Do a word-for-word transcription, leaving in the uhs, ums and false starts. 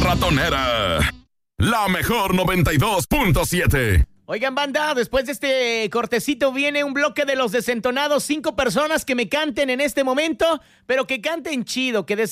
ratonera. La mejor noventa y dos punto siete. Oigan, banda, después de este cortecito viene un bloque de los desentonados. Cinco personas que me canten en este momento, pero que canten chido, que des